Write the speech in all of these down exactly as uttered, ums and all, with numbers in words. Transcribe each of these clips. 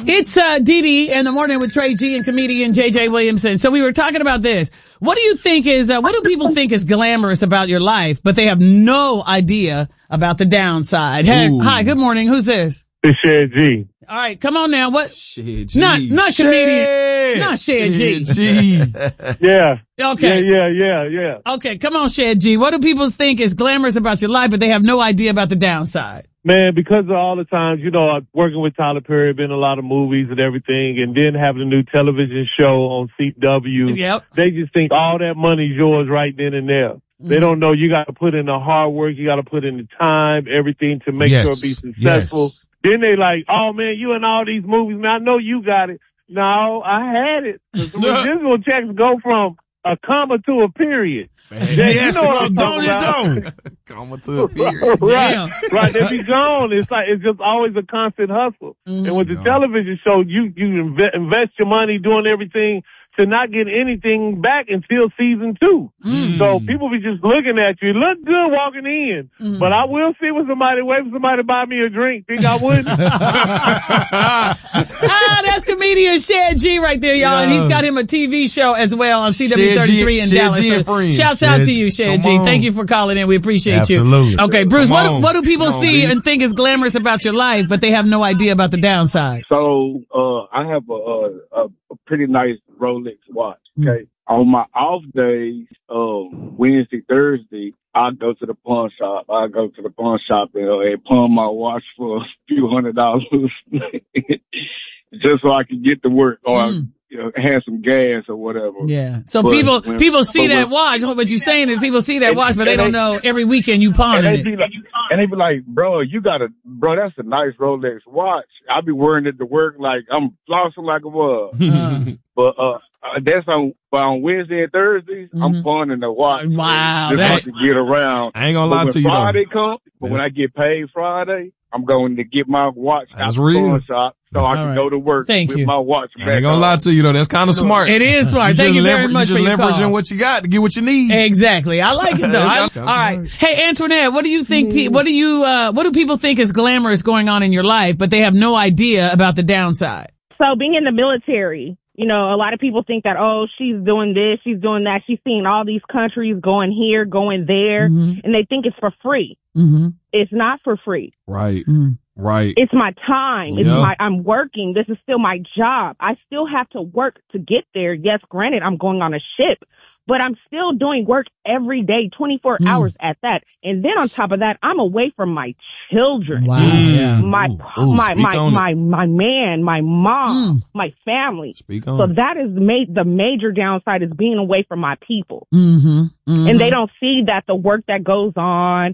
It's uh, Dee Dee in the morning with Trey G and comedian J J Williamson. So we were talking about this. What do you think is, uh, what do people think is glamorous about your life, but they have no idea about the downside? Hey, Ooh. Hi, good morning. Who's this? It's Shed G. All right, come on now. What? Shed G. Not, not Shed. comedian. Not Shed G. G. Yeah. Okay. Yeah, yeah, yeah, yeah. Okay, come on, Shed G. What do people think is glamorous about your life, but they have no idea about the downside? Man, because of all the times, you know, I'm working with Tyler Perry, been in a lot of movies and everything, and then having a new television show on C W. Yep. They just think all that money's yours right then and there. Mm-hmm. They don't know you got to put in the hard work, you got to put in the time, everything to make yes. sure it be successful. Yes. Then they like, oh man, you in all these movies, man, I know you got it. No, I had it. Residual checks go from a comma to a period. Man, yeah, yes, you know what I'm don't, talking don't. Comma to a period. Right, right. They be gone. It's like, it's just always a constant hustle. Mm-hmm. And with the television show, you, you inve- invest your money doing everything to not get anything back until season two. Mm. So people be just looking at you. Look good walking in. Mm. But I will see when somebody wait for somebody to buy me a drink. Think I wouldn't? Ah, that's comedian Shed G right there, y'all. Yeah. And he's got him a T V show as well on C W thirty-three in Shed Dallas. G So shouts out to you, Shed G. Thank you for calling in. We appreciate Absolutely. you. Okay, Bruce, what do, what do people Come see on, and think is glamorous about your life, but they have no idea about the downside? So, uh, I have a, a, a pretty nice Rolex watch. Okay. Mm. On my off days, um, Wednesday, Thursday, I go to the pawn shop. I go to the pawn shop and, uh, and pawn my watch for a few hundred dollars just so I can get to work or, mm. you know, have some gas or whatever. Yeah. So but people, when, people see that when, watch. What you're saying is people see that and, watch, but they don't they, know every weekend you pawning and it. Be like, and they be like, bro, you got a, bro, that's a nice Rolex watch. I be wearing it to work like I'm flossing like a mug. Uh. But, uh, Uh, that's on, but on Wednesday and Thursdays, mm-hmm. I'm pawning the watch. Wow. Just that's, to get around. I ain't gonna but lie when to you Friday though. comes, but yeah. when I get paid Friday, I'm going to get my watch that's out real. the pawn shop so I can right. go to work Thank with you. my watch back I ain't gonna on. lie to you though. That's kind of smart. It is smart. You Thank you very lever- much you for just your call. leveraging what you got to get what you need. Exactly. I like it though. I, all right. right. Hey, Antoinette, what do you think, pe- what do you, uh, what do people think is glamorous going on in your life, but they have no idea about the downside? So being in the military, you know, a lot of people think that, oh, she's doing this, she's doing that. She's seeing all these countries going here, going there, mm-hmm. and they think it's for free. Mm-hmm. It's not for free. Right. Mm-hmm. Right. It's my time. It's yep. my, I'm working. This is still my job. I still have to work to get there. Yes, granted, I'm going on a ship, but I'm still doing work every day, twenty-four mm. hours at that. And then on top of that, I'm away from my children. Wow. Yeah. My, ooh, ooh, my, my, my, my, my man, my mom, mm. my family. Speak on so it. that is ma- the major downside is being away from my people. Mm-hmm. Mm-hmm. And they don't see that the work that goes on,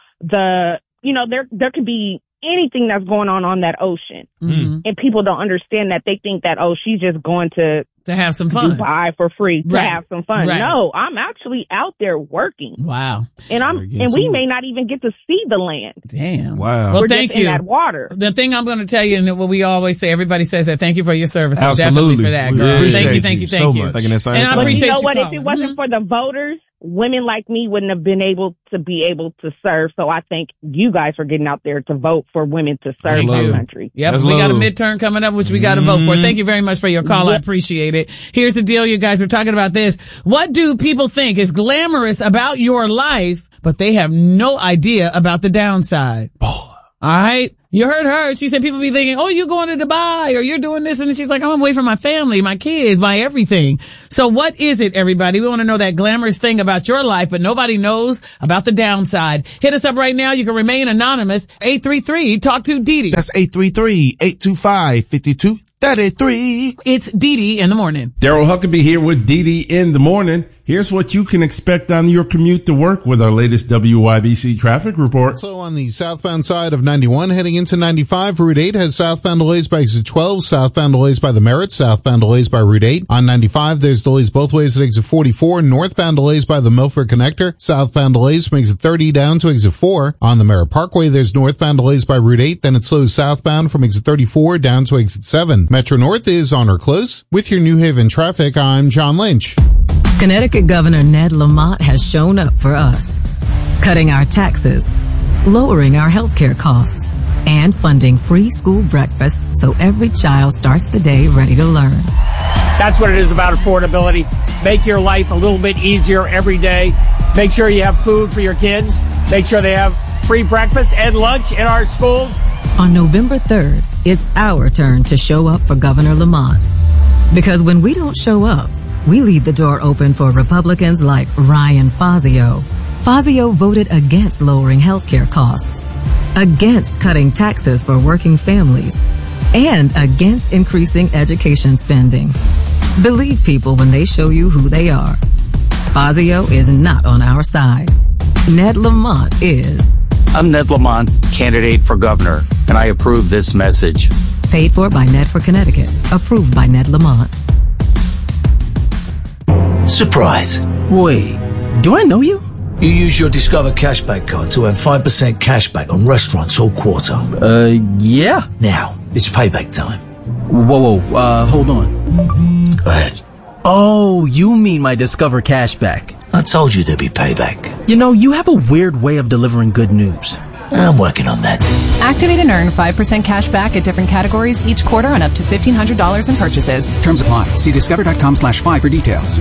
the, you know, there, there could be anything that's going on on that ocean. Mm-hmm. And people don't understand that. They think that, oh, she's just going to to have some fun, Dubai for free, to right. have some fun. Right. No, I'm actually out there working. Wow. And I'm, and we may not even get to see the land. Damn. Wow. Well, We're thank just you. in that water. The thing I'm going to tell you, and what we always say, everybody says that. Thank you for your service. Absolutely. Definitely for that, We girl. appreciate Thank you, thank you, thank so you. Much. Thinking that same and I thing. appreciate you know you what? calling. If it wasn't mm-hmm. for the voters, women like me wouldn't have been able to be able to serve. So I thank you guys for getting out there to vote for women to serve our country. Yep. That's we low. got a midterm coming up, which we got to mm-hmm. vote for. Thank you very much for your call. Yep. I appreciate it. Here's the deal, you guys. We're talking about this. What do people think is glamorous about your life, but they have no idea about the downside? All right. You heard her. She said people be thinking, oh, you're going to Dubai or you're doing this. And then she's like, I'm away from my family, my kids, my everything. So what is it, everybody? We want to know that glamorous thing about your life, but nobody knows about the downside. Hit us up right now. You can remain anonymous. eight three three, talk to Dee Dee. That's eight three three, eight two five, five two three three. It's Dee Dee in the morning. Daryl Huckabee here with Dee Dee in the morning. Here's what you can expect on your commute to work with our latest W Y B C traffic report. So on the southbound side of ninety-one, heading into ninety-five, Route eight has southbound delays by exit twelve, southbound delays by the Merritt, southbound delays by Route eight. On ninety-five, there's delays both ways at exit forty-four, northbound delays by the Milford Connector, southbound delays from exit thirty down to exit four. On the Merritt Parkway, there's northbound delays by Route eight, then it slows southbound from exit thirty-four down to exit seven. Metro North is on or close. With your New Haven traffic, I'm John Lynch. Connecticut Governor Ned Lamont has shown up for us, cutting our taxes, lowering our health care costs, and funding free school breakfast so every child starts the day ready to learn. That's what it is about affordability. Make your life a little bit easier every day. Make sure you have food for your kids. Make sure they have free breakfast and lunch in our schools. On November third, it's our turn to show up for Governor Lamont. Because when we don't show up, we leave the door open for Republicans like Ryan Fazio. Fazio voted against lowering healthcare costs, against cutting taxes for working families, and against increasing education spending. Believe people when they show you who they are. Fazio is not on our side. Ned Lamont is. I'm Ned Lamont, candidate for governor, and I approve this message. Paid for by Ned for Connecticut. Approved by Ned Lamont. Surprise. Wait, do I know you? You use your Discover Cashback card to earn five percent cashback on restaurants all quarter. Uh, yeah. Now, it's payback time. Whoa, whoa, uh, hold on. Go ahead. Oh, you mean my Discover Cashback. I told you there'd be payback. You know, you have a weird way of delivering good news. I'm working on that. Activate and earn five percent cash back at different categories each quarter on up to fifteen hundred dollars in purchases. Terms apply. See discover.com slash five for details.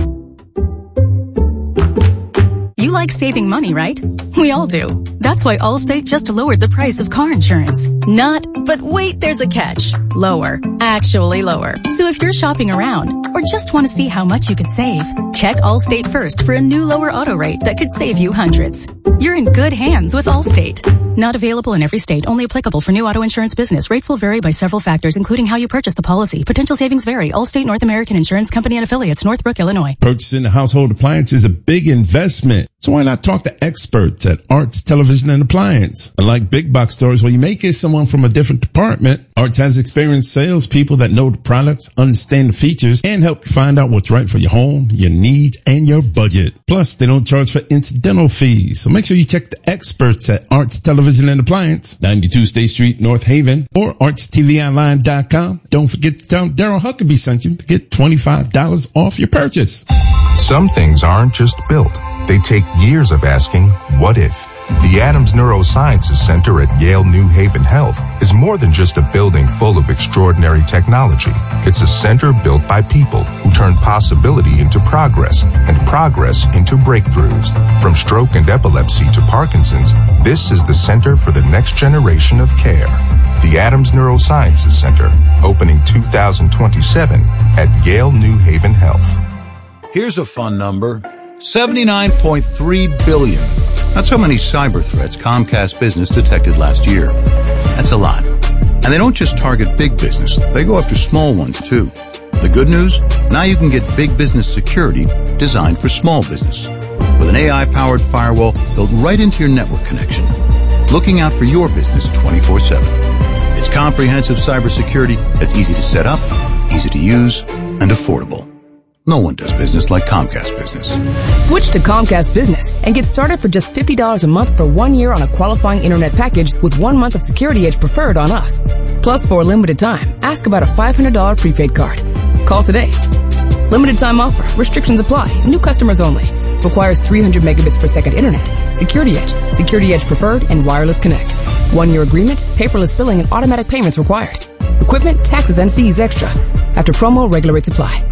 You like saving money, right? We all do. That's why Allstate just lowered the price of car insurance. Not, but wait, there's a catch. Lower. Actually lower. So if you're shopping around or just want to see how much you could save, check Allstate first for a new lower auto rate that could save you hundreds. You're in good hands with Allstate. Not available in every state. Only applicable for new auto insurance business. Rates will vary by several factors, including how you purchase the policy. Potential savings vary. Allstate North American Insurance Company and Affiliates, Northbrook, Illinois. Purchasing a household appliance is a big investment. So why not talk to experts at Arts Television and Appliance? Unlike big box stores where you may get someone from a different department, Arts has experienced salespeople that know the products, understand the features, and help you find out what's right for your home, your needs, and your budget. Plus, they don't charge for incidental fees. So make sure you check the experts at Arts Television and Appliance, ninety-two State Street, North Haven, or arts t v online dot com. Don't forget to tell Daryl Huckabee sent you to get twenty-five dollars off your purchase. Some things aren't just built. They take years of asking, what if? The Adams Neurosciences Center at Yale New Haven Health is more than just a building full of extraordinary technology. It's a center built by people who turn possibility into progress and progress into breakthroughs. From stroke and epilepsy to Parkinson's, this is the center for the next generation of care. The Adams Neurosciences Center, opening two thousand twenty-seven at Yale New Haven Health. Here's a fun number. seventy-nine point three billion. That's how many cyber threats Comcast Business detected last year. That's a lot. And they don't just target big business. They go after small ones, too. The good news? Now you can get big business security designed for small business. With an A I-powered firewall built right into your network connection. Looking out for your business twenty-four seven. It's comprehensive cybersecurity that's easy to set up, easy to use, and affordable. No one does business like Comcast Business. Switch to Comcast Business and get started for just fifty dollars a month for one year on a qualifying internet package with one month of Security Edge Preferred on us. Plus, for a limited time, ask about a five hundred dollars prepaid card. Call today. Limited time offer. Restrictions apply. New customers only. Requires three hundred megabits per second internet. Security Edge, Security Edge Preferred, and Wireless Connect. One-year agreement, paperless billing, and automatic payments required. Equipment, taxes, and fees extra. After promo, regular rates apply.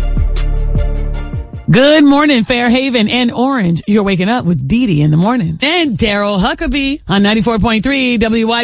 Good morning, Fairhaven and Orange. You're waking up with Dee Dee in the morning. And Daryl Huckabee on ninety-four point three W Y B C.